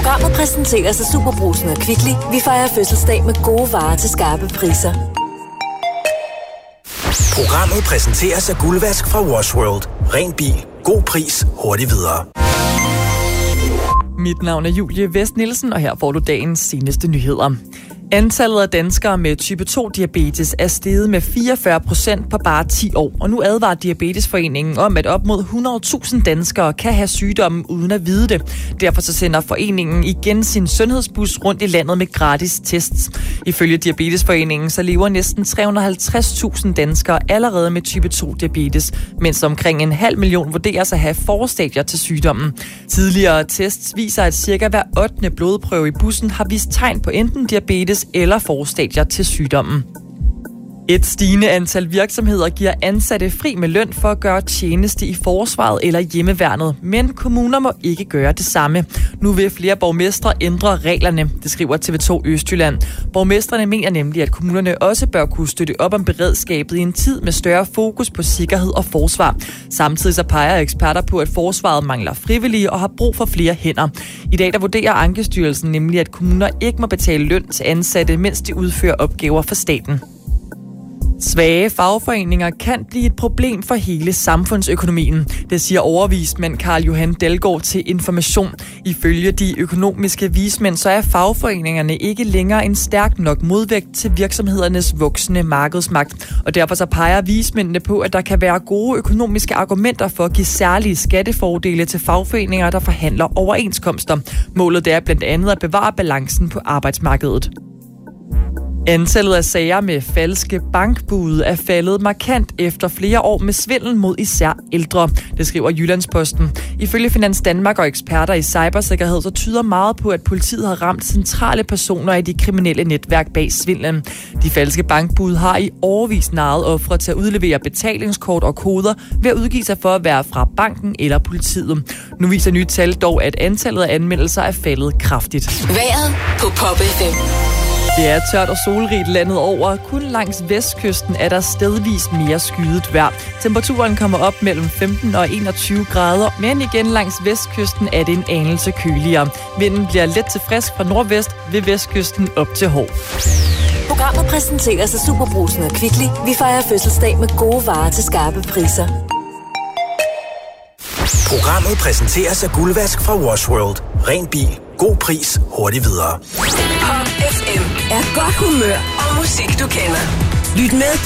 Programmet præsenteres af Superbrugsen og Kvickly. Vi fejrer fødselsdag med gode varer til skarpe priser. Programmet præsenteres af Guldvask fra Wash World. Ren bil. God pris. Hurtigt videre. Mit navn er Julie Vest Nielsen, og her får du dagens seneste nyheder. Antallet af danskere med type 2-diabetes er steget med 44% på bare 10 år, og nu advarer Diabetesforeningen om, at op mod 100.000 danskere kan have sygdommen uden at vide det. Derfor så sender foreningen igen sin sundhedsbus rundt i landet med gratis tests. Ifølge Diabetesforeningen så lever næsten 350.000 danskere allerede med type 2-diabetes, mens omkring 500.000 vurderes at have forstadier til sygdommen. Tidligere tests viser, at cirka hver 8. blodprøve i bussen har vist tegn på enten diabetes eller forstadier til sygdommen. Et stigende antal virksomheder giver ansatte fri med løn for at gøre tjeneste i forsvaret eller hjemmeværnet, men kommuner må ikke gøre det samme. Nu vil flere borgmestre ændre reglerne, det skriver TV2 Østjylland. Borgmestrene mener nemlig, at kommunerne også bør kunne støtte op om beredskabet i en tid med større fokus på sikkerhed og forsvar. Samtidig så peger eksperter på, at forsvaret mangler frivillige og har brug for flere hænder. I dag der vurderer Ankestyrelsen nemlig, at kommuner ikke må betale løn til ansatte, mens de udfører opgaver for staten. Svage fagforeninger kan blive et problem for hele samfundsøkonomien. Det siger overvismand Carl Johan Dalgaard til Information. Ifølge de økonomiske vismænd, så er fagforeningerne ikke længere en stærk nok modvægt til virksomhedernes voksende markedsmagt. Og derfor så peger vismændene på, at der kan være gode økonomiske argumenter for at give særlige skattefordele til fagforeninger, der forhandler overenskomster. Målet er blandt andet at bevare balancen på arbejdsmarkedet. Antallet af sager med falske bankbude er faldet markant efter flere år med svindel mod især ældre. Det skriver Jyllandsposten. Ifølge Finans Danmark og eksperter i cybersikkerhed, så tyder meget på, at politiet har ramt centrale personer i de kriminelle netværk bag svindlen. De falske bankbude har i årevis narret ofre til at udlevere betalingskort og koder ved at udgive sig for at være fra banken eller politiet. Nu viser nye tal dog, at antallet af anmeldelser er faldet kraftigt. Vejret på Pop FM. Det er tørt og solrigt landet over. Kun langs vestkysten er der stedvis mere skyet vejr. Temperaturen kommer op mellem 15 og 21 grader, men igen langs vestkysten er det en anelse køligere. Vinden bliver let til frisk fra nordvest, ved vestkysten op til hård. Programmet præsenteres af Superbrugsen og Kvickly. Vi fejrer fødselsdag med gode varer til skarpe priser. Programmet præsenteres af Guldvask fra Wash World. Ren bil. God pris. Hurtigt videre. Pop FM er godt humør og musik, du kender. Lyt med